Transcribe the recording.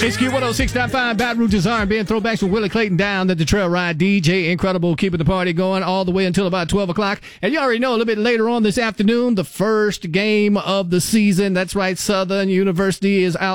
HQ 106.5, Baton Rouge's R&B and throwbacks from Willie Clayton down at the Trail Ride. DJ Incredible keeping the party going all the way until about 12 o'clock. And you already know a little bit later on this afternoon, the first game of the season. That's right, Southern University is out